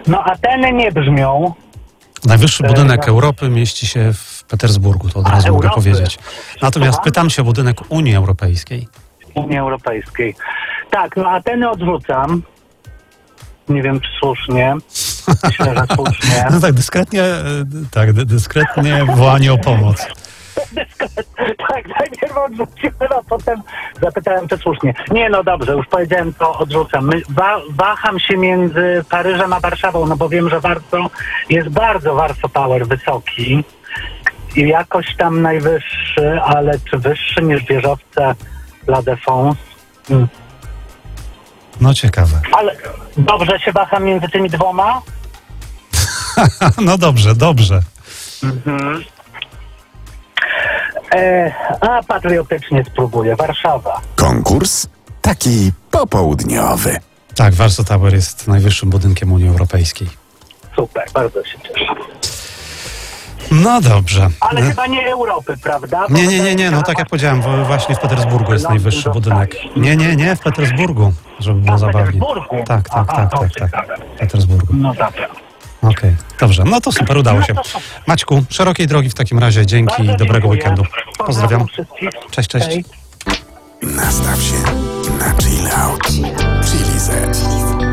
No Ateny nie brzmią. Najwyższy budynek Europy mieści się w Petersburgu, to od razu mogę powiedzieć. Natomiast pytam się o budynek Unii Europejskiej. Unii Europejskiej. Tak, no Ateny odrzucam. Nie wiem, czy słusznie. Myślę, że słusznie. No tak, dyskretnie wołanie o pomoc. Tak, najpierw odrzuciłem, a potem zapytałem, czy słusznie. Nie, no dobrze, już powiedziałem, to odrzucam. Waham się między Paryżem a Warszawą, no bo wiem, że jest bardzo Warsaw Tower wysoki i jakoś tam najwyższy, ale czy wyższy niż wieżowce La Défense? No ciekawe. Ale dobrze się waham między tymi dwoma? No dobrze. Mhm. A patriotycznie spróbuję. Warszawa. Konkurs taki popołudniowy. Tak, Warsaw Tower jest najwyższym budynkiem Unii Europejskiej. Super, bardzo się cieszę. No dobrze. Ale chyba nie Europy, prawda? Nie, no tak jak powiedziałem, właśnie w Petersburgu jest najwyższy budynek. Nie, w Petersburgu, żeby było zabawnie. Tak. W Petersburgu. No dobra. Okej, dobrze, no to super, udało się. Maćku, szerokiej drogi w takim razie, dzięki i dobrego dziękuję. weekendu. Pozdrawiam. Wszystkich. Cześć. Hej. Nastaw się na chill out. Chili Z.